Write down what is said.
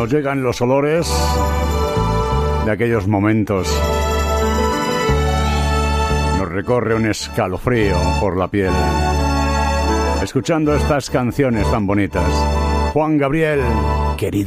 Nos llegan los olores de aquellos momentos. Nos recorre un escalofrío por la piel, escuchando estas canciones tan bonitas. Juan Gabriel, querido.